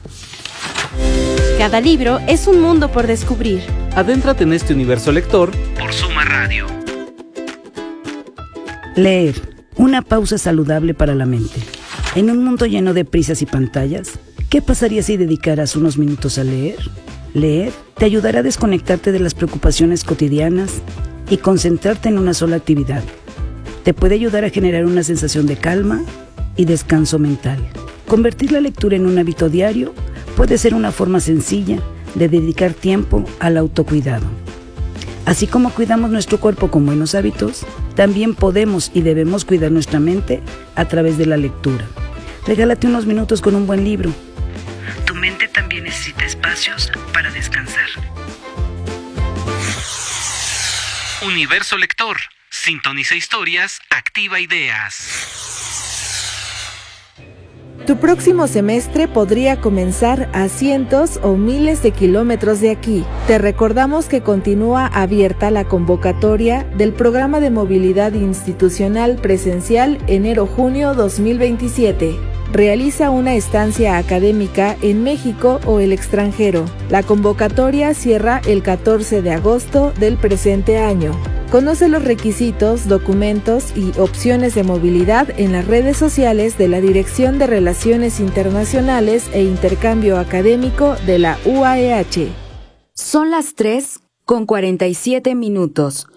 Cada libro es un mundo por descubrir. Adéntrate en este universo lector por Suma Radio. Leer, una pausa saludable para la mente. En un mundo lleno de prisas y pantallas, ¿qué pasaría si dedicaras unos minutos a leer? Leer te ayudará a desconectarte de las preocupaciones cotidianas y concentrarte en una sola actividad. Te puede ayudar a generar una sensación de calma y descanso mental. Convertir la lectura en un hábito diario puede ser una forma sencilla de dedicar tiempo al autocuidado. Así como cuidamos nuestro cuerpo con buenos hábitos, también podemos y debemos cuidar nuestra mente a través de la lectura. Regálate unos minutos con un buen libro. Tu mente también necesita espacios para descansar. Universo lector. Sintoniza historias, activa ideas. Tu próximo semestre podría comenzar a cientos o miles de kilómetros de aquí. Te recordamos que continúa abierta la convocatoria del Programa de Movilidad Institucional Presencial enero-junio 2027. Realiza una estancia académica en México o el extranjero. La convocatoria cierra el 14 de agosto del presente año. Conoce los requisitos, documentos y opciones de movilidad en las redes sociales de la Dirección de Relaciones Internacionales e Intercambio Académico de la UAEH. Son las 3:47.